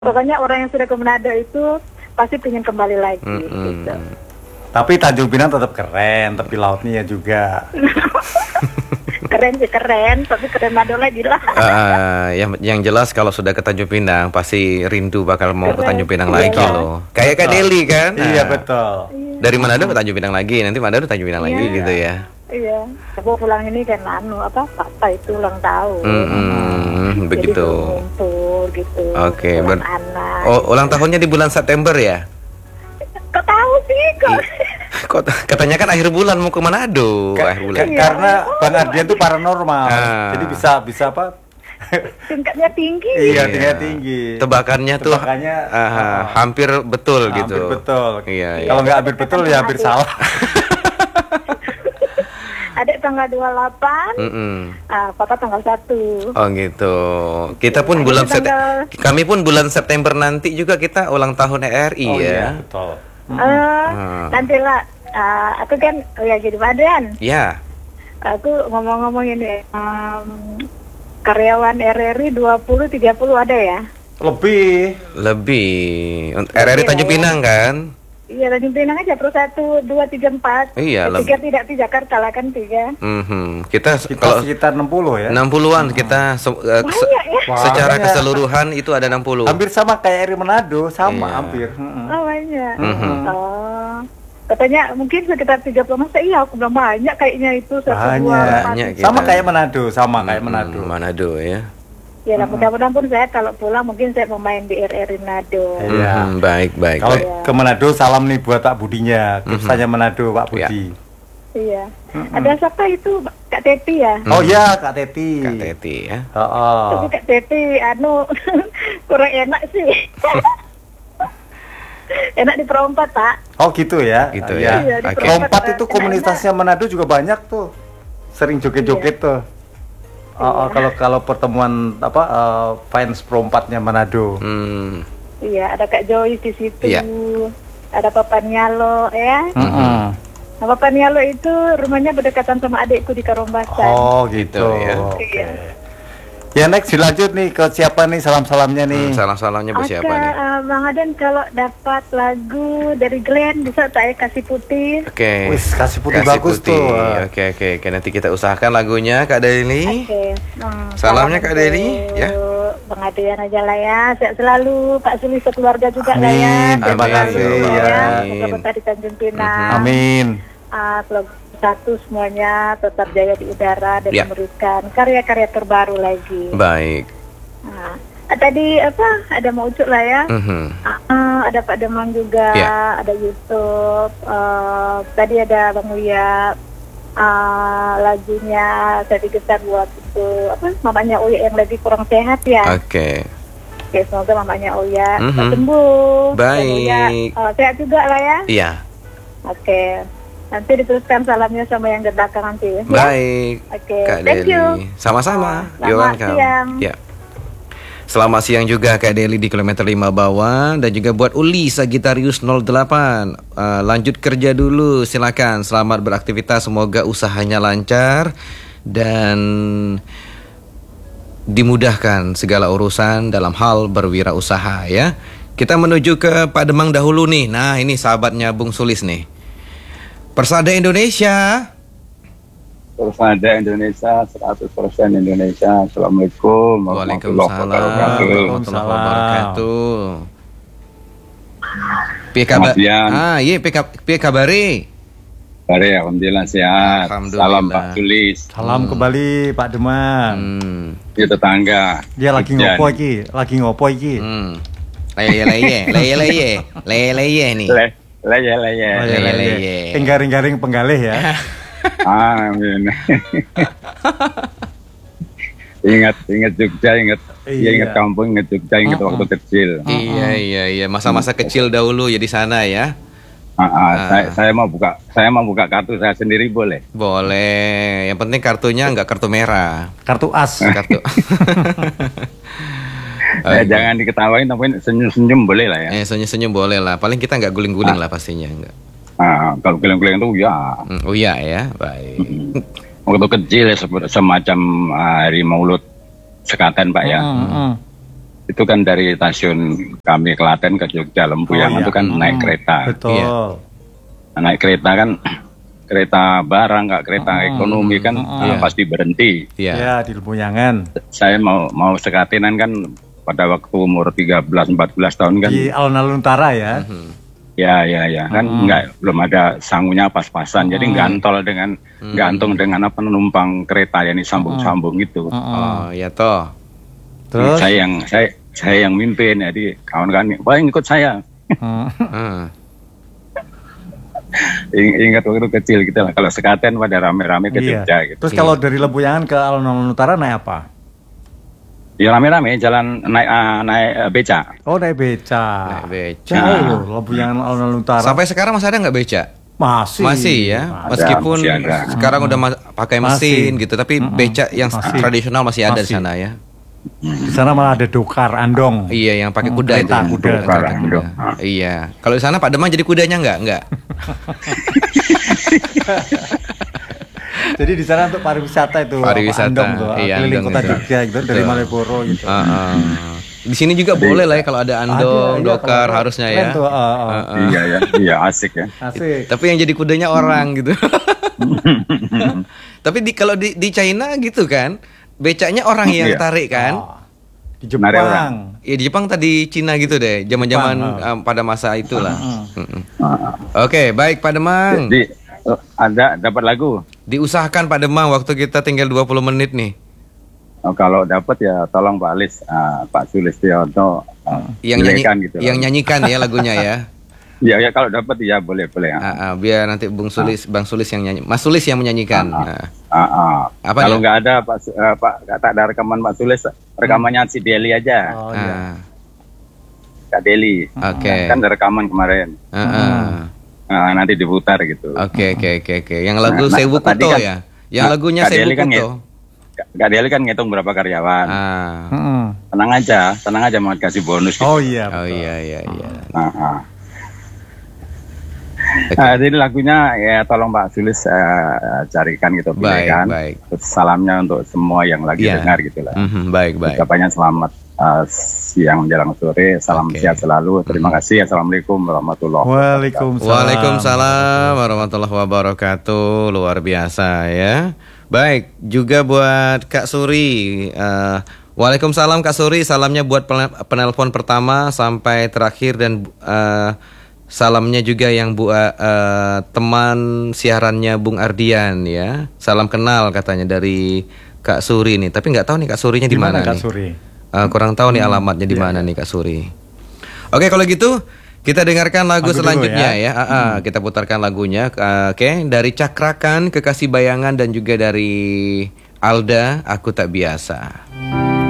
Pokoknya orang yang sudah ke Manado itu pasti pengen kembali lagi. Gitu. Tapi Tanjung Pinang tetap keren, tapi lautnya juga. Keren sih keren, tapi keren Manado lagi lah. Yang jelas kalau sudah ke Tanjung Pinang pasti rindu bakal mau ke Tanjung Pinang lagi loh. Kayak Kak Deli kan? Iya betul. Dari Manado ke Tanjung Pinang lagi, nanti Manado Tanjung Pinang lagi gitu ya. Iya, aku pulang ini kan papa itu ulang tahun. Begitu. Jadi ngumpul gitu. Oke, anak. Oh, ulang tahunnya di bulan September ya? Kok tahu sih kok? Kok katanya kan akhir bulan mau ke Manado, akhir bulan. Karena Bang Ardian tuh paranormal. Jadi bisa apa? Tingkatnya tinggi. Iya, tingkatnya tinggi. Tebakannya tuh hampir betul gitu. Hampir betul. Iya. Kalau nggak hampir betul ya hampir salah. Adik tanggal 28, papa tanggal 1. Oh gitu. Kita pun kami pun bulan September nanti juga kita ulang tahun RRI ya. Iya, betul. Nantilah, aku kan jadi badan. Iya. Aku ngomong-ngomong ini, karyawan RRI 20-30 ada ya? Lebih. RRI Tanjung Pinang kan? Iya, Tanjung Pinang aja per 1, 2, 3, 4. Iya, 3 tidak di Jakarta lah kan 3. Kita kalau sekitar 60 ya. 60-an kita secara keseluruhan itu ada 60. Hampir sama kayak RRI Manado, hampir. Oh, banyak. Katanya mungkin sekitar 30 masa aku bilang banyak kayaknya itu banyak. Sama kayak Manado, Manado ya. Ya, mudah-mudahan pun saya kalau pulang mungkin saya mau main di RRI Manado. Iya. Baik. Kalau ke Manado salam nih buat Pak Budinya, kesannya Manado Pak Budi. Iya. Ada siapa itu Kak Teti ya? Oh iya Kak Teti. Kak Teti ya. Tapi Kak Teti kurang enak sih. Enak di perompat Pak. Oh gitu ya. Gitu ya. Perompat itu komunitasnya Manado juga banyak tuh. Sering joget-joget tuh. Kalau pertemuan fans perompatnya Manado. Iya, ada Kak Joyce di situ. Iya. Ada Papa Nyalo ya. Nah, Papa Nyalo itu rumahnya berdekatan sama adikku di Karombasan. Oh gitu ya. Iya. Ya next dilanjut nih ke siapa nih salam-salamnya nih? Salam-salamnya buat siapa nih? Bang Adan kalau dapat lagu dari Glenn bisa saya kasih putih. Oke. Wis kasih putih bagus tuh. Oke. Nanti kita usahakan lagunya Kak Deli. Oke. Salamnya Kak Deli ya. Bang Adrian aja lah ya. Sehat selalu Pak Suli sekeluarga juga lah ya. Terima kasih ya. Semoga betah di Tanjung Pinang. Amin. Satu semuanya tetap jaya di udara dan memberikan karya-karya terbaru lagi. Baik. Tadi ada Mau Ucuk lah ya. Ada Pak Demang juga, ada YouTube. Tadi ada Bang Uya. Lagunya saya digetar buat itu mamanya Uya yang lagi kurang sehat ya. Oke, semoga mamanya Uya sembuh. Baik. Sehat juga lah ya. Iya. Oke. Nanti diteruskan salamnya sama yang di belakang nanti ya. Baik. Oke. Kak Thank Deli. you. Sama-sama. Selamat siang. Ya. Selamat siang juga Kak Deli di kilometer 5 bawah. Dan juga buat Uli Sagitarius 08. Lanjut kerja dulu, silakan. Selamat beraktivitas, semoga usahanya lancar dan dimudahkan segala urusan dalam hal berwirausaha ya. Kita menuju ke Pak Demang dahulu nih. Nah, ini sahabatnya Bung Sulis nih. Persada Indonesia. Persada Indonesia 100% Indonesia. Assalamualaikum warahmatullahi wabarakatuh. Piye kabar? Iya, piye kabare? Bare alhamdulillah sehat. Salam Pak Sulis. Salam kembali Pak Demang. Di tetangga. Dia lagi ngopo iki? Leye nih. Leye. Garing-garing penggalih ya. Amin. Ingat Jogja, ingat kampung, ingat Jogja, ingat waktu kecil. Iya. Masa-masa kecil dahulu ya di sana ya. Saya mau buka kartu saya sendiri boleh? Boleh. Yang penting kartunya nggak kartu merah. Kartu as. Jangan diketawain tapi senyum-senyum boleh lah ya. Senyum-senyum boleh lah. Paling kita nggak guling-guling lah pastinya enggak. Kalau guling-guling itu ya. Uya ya, baik. Waktu kecil semacam hari Maulud Sekaten Pak ya. itu kan dari stasiun kami Klaten ke Jogja Lempuyangan itu kan naik kereta. Betul. Iya. Nah, naik kereta kan kereta barang nggak kereta ekonomi kan pasti berhenti. Iya. Ya, di Lempuyangan. Saya mau sekatinan kan pada waktu umur 13-14 tahun kan. Di alun-alun utara ya. Ya kan belum ada sangunya pas-pasan, jadi gantung dengan apa numpang kereta yang disambung-sambung gitu. Oh, ya toh. Terus? Saya yang mimpin, jadi kawan-kawan, wah ikut saya. Ah. Ingat waktu kecil gitu lah, kalau sekaten pada rame-rame ke Jogja gitu. Terus kalau dari Lempuyangan ke alun-alun utara naik apa? Ya rame-rame jalan naik beca. Oh, naik beca. Naik beca. Jauh loh, Lempuyangan alun-alun utara. Sampai sekarang masih ada nggak beca? Masih ya, ada. meskipun Masih ada. sekarang udah pakai mesin gitu, tapi beca yang tradisional masih ada di Masih. sana ya. Di sana malah ada dokar, andong. Iya, yang pakai kuda itu. kereta kuda. Kereta kuda. Iya. Kalau di sana Pak Demang jadi kudanya nggak? Jadi di sana untuk pariwisata itu, Pariwisata, andong tuh, iya, keliling andong kota itu. Jogja gitu dari Betul. Malioboro gitu. Di sini juga boleh lah ya kalau ada andong, Ada, iya, dokar kalau harusnya keren ya. tuh, Iya asik ya. asik. Tapi yang jadi kudanya orang gitu. Tapi kalau di China gitu kan, becaknya orang yang Iya. tarik kan. Di Nari orang. Jepang. Ya di Jepang tadi Cina gitu deh, zaman-zaman pada masa itulah. Oke, baik Pak Demang. Jadi ada dapat lagu. Diusahakan Pak Demang, waktu kita tinggal 20 menit nih. Oh, kalau dapat ya tolong Pak Alis, Pak Sulistiono nyanyikan gitu. Yang nyanyikan ya lagunya ya. Ya kalau dapat ya boleh. Biar nanti Bang Sulis yang nyanyi. Mas Sulis yang menyanyikan. Apa Kalau ya? nggak ada Pak tak ada rekaman Pak Sulis, rekamannya si Deli aja. Oh iya. Kak Deli. Oke. Kan ada rekaman kemarin. Nanti diputar gitu. Oke. Yang lagu Sewu tadi Kuto kan- ya. Yang lagunya Kak Sewu Deli kan Kuto. Kak Deli kan ngitung berapa karyawan. Tenang aja mau kasih bonus. Gitu. Oh iya. Oh betul. iya. Jadi lagunya ya tolong Pak Sulis carikan gitu pilihan. Baik. Terus salamnya untuk semua yang lagi Iya. dengar gitu lah. Baik. Ucapannya selamat siang menjelang sore, salam Oke. sehat selalu. Terima kasih. Assalamualaikum warahmatullahi wabarakatuh. Waalaikumsalam warahmatullahi wabarakatuh. Luar biasa ya. Baik, juga buat Kak Suri. Waalaikumsalam Kak Suri. Salamnya buat penelpon pertama sampai terakhir dan salamnya juga yang teman siarannya Bung Ardian ya. Salam kenal katanya dari Kak Suri nih. Tapi nggak tahu nih Kak Surinya di mana Kak nih. Suri? Kurang tahu nih alamatnya di mana nih Kak Suri. Oke, kalau gitu kita dengarkan lagu Lagu dulu selanjutnya ya. Kita putarkan lagunya. Oke, dari Cakrakan, Kekasih Bayangan, dan juga dari Alda, Aku Tak Biasa.